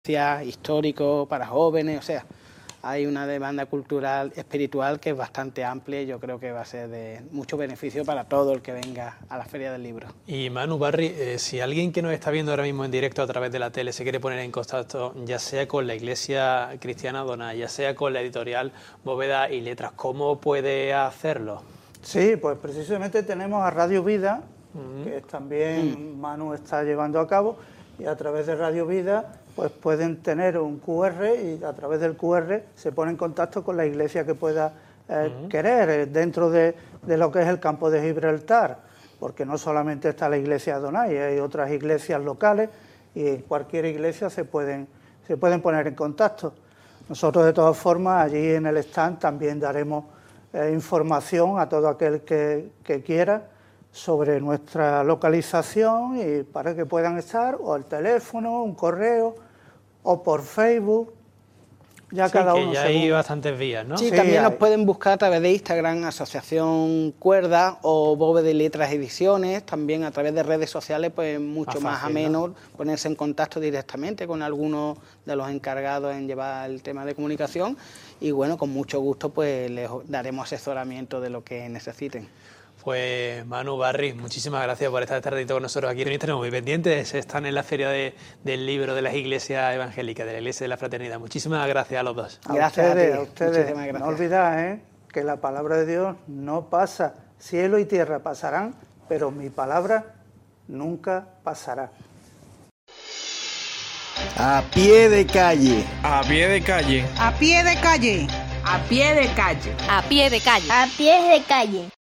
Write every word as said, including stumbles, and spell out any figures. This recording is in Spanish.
histórico para jóvenes, o sea, hay una demanda cultural, espiritual que es bastante amplia y yo creo que va a ser de mucho beneficio para todo el que venga a la Feria del Libro. Y Manu Barri, eh, si alguien que nos está viendo ahora mismo en directo a través de la tele se quiere poner en contacto, ya sea con la Iglesia Cristiana Adonai, ya sea con la editorial Bóveda y Letras, ¿cómo puede hacerlo? Sí, pues precisamente tenemos a Radio Vida, uh-huh. que también uh-huh. Manu está llevando a cabo, y a través de Radio Vida pues pueden tener un cu erre y a través del cu erre se pone en contacto con la iglesia que pueda eh, uh-huh. querer eh, dentro de, de lo que es el campo de Gibraltar, porque no solamente está la iglesia Adonai, hay otras iglesias locales y en cualquier iglesia se pueden, se pueden poner en contacto. Nosotros de todas formas allí en el stand también daremos eh, información a todo aquel que, que quiera sobre nuestra localización y para que puedan estar o al teléfono, un correo o por Facebook, ya sí, cada que uno ya según... hay bastantes vías, ¿no? Sí, sí también hay. Nos pueden buscar a través de Instagram, Asociación Cuerda o Bóveda y Letras Ediciones, también a través de redes sociales, pues mucho más, más fácil, ameno, ¿no? Ponerse en contacto directamente con algunos de los encargados en llevar el tema de comunicación y bueno, con mucho gusto pues les daremos asesoramiento de lo que necesiten. Pues Manu Barri, muchísimas gracias por estar este ratito con nosotros aquí. Tenemos muy pendientes, están en la Feria de, del Libro de las Iglesias Evangélicas, de la Iglesia de la Fraternidad. Muchísimas gracias a los dos. A gracias ustedes, a, a ustedes. No olvidad, ¿eh? que la palabra de Dios no pasa. Cielo y tierra pasarán, pero mi palabra nunca pasará. A pie de calle. A pie de calle. A pie de calle. A pie de calle. A pie de calle. A pie de calle.